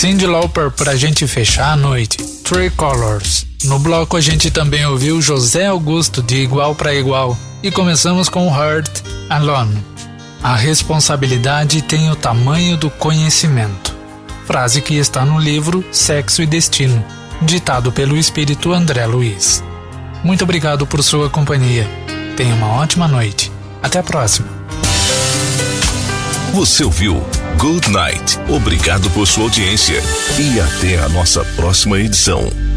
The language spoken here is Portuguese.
Cyndi Lauper pra gente fechar a noite, Three Colors. No bloco a gente também ouviu José Augusto de Igual para Igual e começamos com Heart Alone. A responsabilidade tem o tamanho do conhecimento. Frase que está no livro Sexo e Destino, ditado pelo espírito André Luiz. Muito obrigado por sua companhia. Tenha uma ótima noite. Até a próxima. Você ouviu Good Night. Obrigado por sua audiência e até a nossa próxima edição.